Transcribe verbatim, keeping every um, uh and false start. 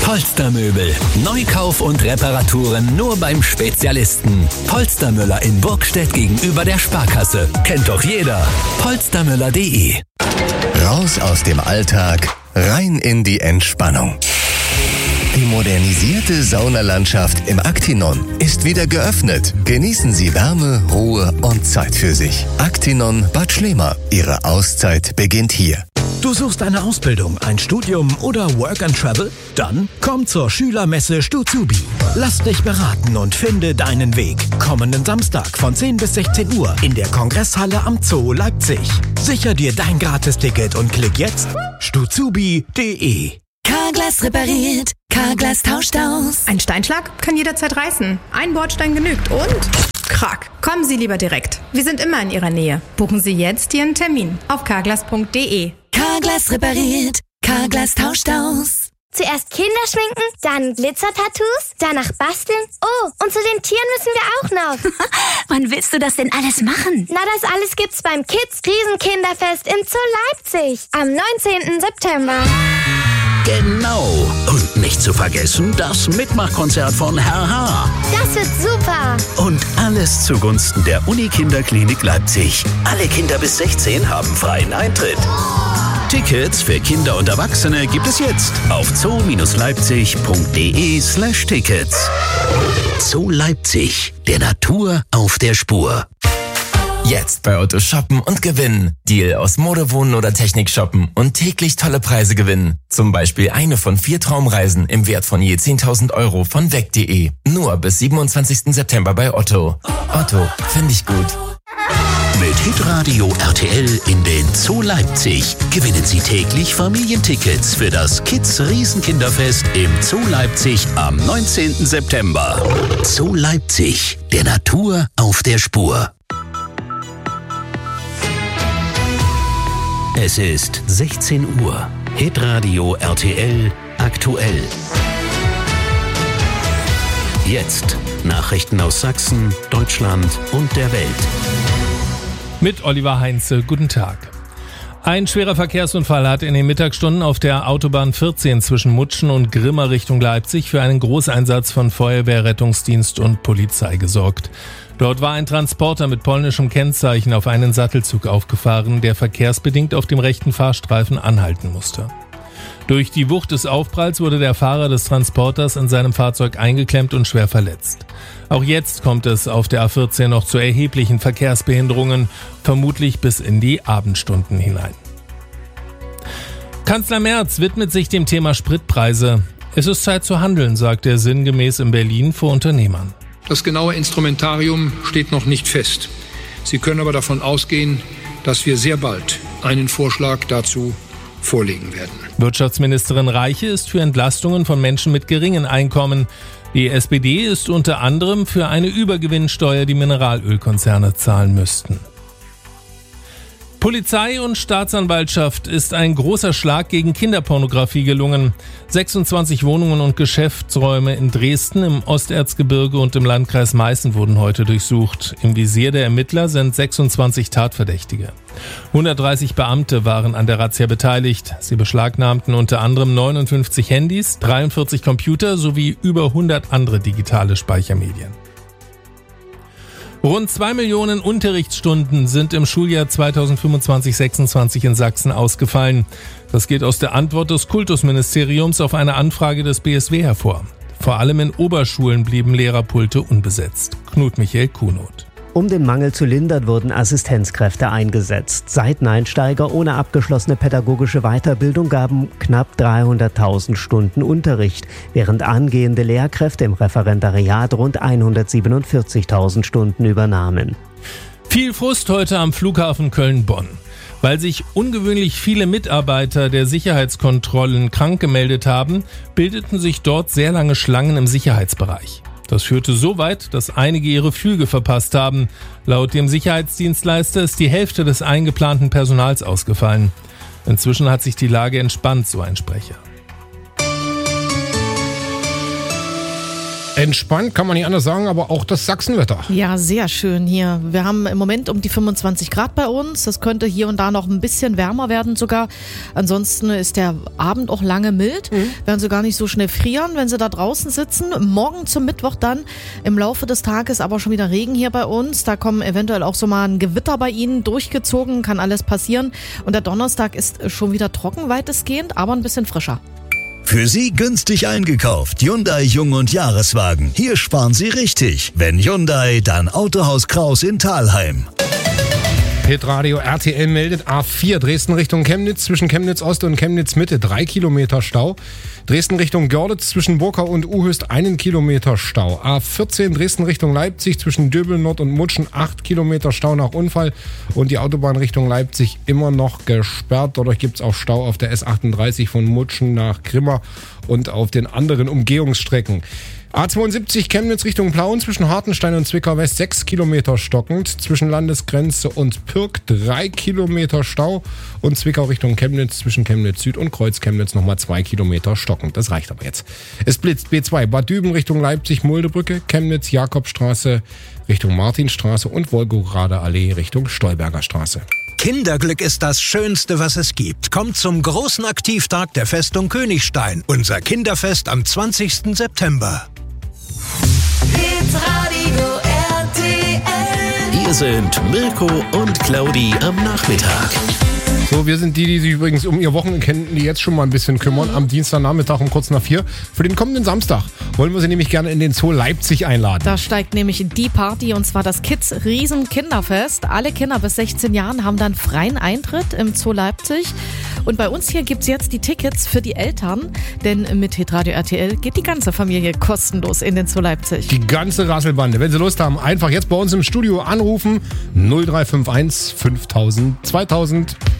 Polstermöbel. Neukauf und Reparaturen nur beim Spezialisten. Polstermüller in Burgstedt gegenüber der Sparkasse. Kennt doch jeder. polstermüller punkt de. Raus aus dem Alltag, rein in die Entspannung. Die modernisierte Saunalandschaft im Actinon ist wieder geöffnet. Genießen Sie Wärme, Ruhe und Zeit für sich. Actinon Bad Schlema. Ihre Auszeit beginnt hier. Du suchst eine Ausbildung, ein Studium oder Work and Travel? Dann komm zur Schülermesse Stuzubi. Lass dich beraten und finde deinen Weg. Kommenden Samstag von zehn bis sechzehn Uhr in der Kongresshalle am Zoo Leipzig. Sicher dir dein Gratisticket und klick jetzt stuzubi punkt de. Carglass repariert, Carglass tauscht aus. Ein Steinschlag kann jederzeit reißen. Ein Bordstein genügt und krack. Kommen Sie lieber direkt. Wir sind immer in Ihrer Nähe. Buchen Sie jetzt Ihren Termin auf carglass punkt de. Carglass repariert, Carglass tauscht aus. Zuerst Kinder schminken, dann Glitzer-Tattoos, danach basteln. Oh, und zu den Tieren müssen wir auch noch. Wann willst du das denn alles machen? Na, das alles gibt's beim Kids Riesenkinderfest im Zoo Leipzig am neunzehnten September. Genau. Und nicht zu vergessen, das Mitmachkonzert von Herr H. Das wird super. Und alles zugunsten der Uni-Kinderklinik Leipzig. Alle Kinder bis sechzehn haben freien Eintritt. Tickets für Kinder und Erwachsene gibt es jetzt auf zoo-leipzig punkt de slash Tickets. Zoo Leipzig, der Natur auf der Spur. Jetzt bei Otto shoppen und gewinnen. Deal aus Mode, Wohnen oder Technik shoppen und täglich tolle Preise gewinnen. Zum Beispiel eine von vier Traumreisen im Wert von je zehntausend Euro von weg punkt de. Nur bis siebenundzwanzigsten September bei Otto. Otto, finde ich gut. Mit Hitradio R T L in den Zoo Leipzig gewinnen Sie täglich Familientickets für das Kids Riesenkinderfest im Zoo Leipzig am neunzehnten September. Zoo Leipzig, der Natur auf der Spur. Es ist sechzehn Uhr. Hitradio R T L aktuell. Jetzt Nachrichten aus Sachsen, Deutschland und der Welt. Mit Oliver Heinze, guten Tag. Ein schwerer Verkehrsunfall hat in den Mittagsstunden auf der Autobahn vierzehn zwischen Mutschen und Grimma Richtung Leipzig für einen Großeinsatz von Feuerwehr, Rettungsdienst und Polizei gesorgt. Dort war ein Transporter mit polnischem Kennzeichen auf einen Sattelzug aufgefahren, der verkehrsbedingt auf dem rechten Fahrstreifen anhalten musste. Durch die Wucht des Aufpralls wurde der Fahrer des Transporters in seinem Fahrzeug eingeklemmt und schwer verletzt. Auch jetzt kommt es auf der A vierzehn noch zu erheblichen Verkehrsbehinderungen, vermutlich bis in die Abendstunden hinein. Kanzler Merz widmet sich dem Thema Spritpreise. Es ist Zeit zu handeln, sagt er sinngemäß in Berlin vor Unternehmern. Das genaue Instrumentarium steht noch nicht fest. Sie können aber davon ausgehen, dass wir sehr bald einen Vorschlag dazu vorlegen werden. Wirtschaftsministerin Reiche ist für Entlastungen von Menschen mit geringen Einkommen. Die S P D ist unter anderem für eine Übergewinnsteuer, die Mineralölkonzerne zahlen müssten. Polizei und Staatsanwaltschaft ist ein großer Schlag gegen Kinderpornografie gelungen. sechsundzwanzig Wohnungen und Geschäftsräume in Dresden, im Osterzgebirge und im Landkreis Meißen wurden heute durchsucht. Im Visier der Ermittler sind sechsundzwanzig Tatverdächtige. hundertdreißig Beamte waren an der Razzia beteiligt. Sie beschlagnahmten unter anderem neunundfünfzig Handys, dreiundvierzig Computer sowie über hundert andere digitale Speichermedien. Rund zwei Millionen Unterrichtsstunden sind im Schuljahr zweitausendfünfundzwanzig sechsundzwanzig in Sachsen ausgefallen. Das geht aus der Antwort des Kultusministeriums auf eine Anfrage des B S W hervor. Vor allem in Oberschulen blieben Lehrerpulte unbesetzt. Knut Michael Kuhnot. Um den Mangel zu lindern, wurden Assistenzkräfte eingesetzt. Seiteneinsteiger ohne abgeschlossene pädagogische Weiterbildung gaben knapp dreihunderttausend Stunden Unterricht, während angehende Lehrkräfte im Referendariat rund hundertsiebenundvierzigtausend Stunden übernahmen. Viel Frust heute am Flughafen Köln-Bonn. Weil sich ungewöhnlich viele Mitarbeiter der Sicherheitskontrollen krank gemeldet haben, bildeten sich dort sehr lange Schlangen im Sicherheitsbereich. Das führte so weit, dass einige ihre Flüge verpasst haben. Laut dem Sicherheitsdienstleister ist die Hälfte des eingeplanten Personals ausgefallen. Inzwischen hat sich die Lage entspannt, so ein Sprecher. Entspannt, kann man nicht anders sagen, aber auch das Sachsenwetter. Ja, sehr schön hier. Wir haben im Moment um die fünfundzwanzig Grad bei uns. Das könnte hier und da noch ein bisschen wärmer werden sogar. Ansonsten ist der Abend auch lange mild. Mhm. Werden Sie gar nicht so schnell frieren, wenn Sie da draußen sitzen. Morgen zum Mittwoch dann im Laufe des Tages aber schon wieder Regen hier bei uns. Da kommen eventuell auch so mal ein Gewitter bei Ihnen durchgezogen. Kann alles passieren. Und der Donnerstag ist schon wieder trocken weitestgehend, aber ein bisschen frischer. Für Sie günstig eingekauft. Hyundai Jung- und Jahreswagen. Hier sparen Sie richtig. Wenn Hyundai, dann Autohaus Kraus in Thalheim. Hitradio R T L meldet A vier Dresden Richtung Chemnitz zwischen Chemnitz Ost und Chemnitz Mitte drei Kilometer Stau. Dresden Richtung Görlitz zwischen Burkau und Uhöst einen Kilometer Stau. A vierzehn Dresden Richtung Leipzig zwischen Döbel Nord und Mutschen acht Kilometer Stau nach Unfall. Und die Autobahn Richtung Leipzig immer noch gesperrt. Dadurch gibt es auch Stau auf der S achtunddreißig von Mutschen nach Grimma und auf den anderen Umgehungsstrecken. A zweiundsiebzig Chemnitz Richtung Plauen zwischen Hartenstein und Zwickau West sechs Kilometer stockend. Zwischen Landesgrenze und Pirk drei Kilometer Stau. Und Zwickau Richtung Chemnitz zwischen Chemnitz Süd und Kreuz Chemnitz nochmal zwei Kilometer stockend. Das reicht aber jetzt. Es blitzt B zwei Bad Düben Richtung Leipzig Muldebrücke, Chemnitz Jakobstraße Richtung Martinstraße und Wolgograde Allee Richtung Stolberger Straße. Kinderglück ist das Schönste, was es gibt. Kommt zum großen Aktivtag der Festung Königstein. Unser Kinderfest am zwanzigsten September. Hitradio R T L. Hier sind Mirko und Claudi am Nachmittag. So, wir sind die, die sich übrigens um ihr Wochenende jetzt schon mal ein bisschen kümmern. Am Dienstagnachmittag um kurz nach vier. Für den kommenden Samstag wollen wir sie nämlich gerne in den Zoo Leipzig einladen. Da steigt nämlich die Party, und zwar das Kids Riesen Kinderfest. Alle Kinder bis sechzehn Jahren haben dann freien Eintritt im Zoo Leipzig. Und bei uns hier gibt es jetzt die Tickets für die Eltern. Denn mit Hitradio R T L geht die ganze Familie kostenlos in den Zoo Leipzig. Die ganze Rasselbande. Wenn Sie Lust haben, einfach jetzt bei uns im Studio anrufen. null drei fünf eins fünftausend zweitausend.